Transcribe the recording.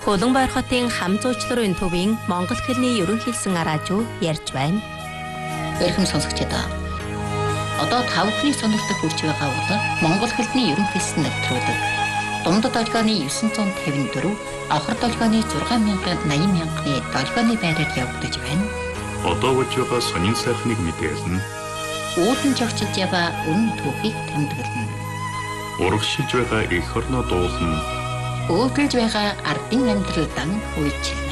Улаанбаяр хотын хам зуучларын төвийн Монгол хэлний ерөнхийлсэн араажуу ярьж байна. Эрхэм сонсогчдоо. Одоо 5 хүний сонирхолтой хүрч байгаа бол Монгол хэлний ерөнхийлсэн нэвтрүүлэг. Дундад долгионы 954, авхар долгионы 6,80,000-ны долгионы байраар явагдаж байна. Одоо болж байгаа сонин сайхныг мэдээлнэ. Үүдэн жогчж яваа үнэн түүхийг тэмдэглэнэ. Урагшилж байгаа эх орноо дуулна. Өөдөлж байгаа ардын амьдралдан үйлчлэнэ.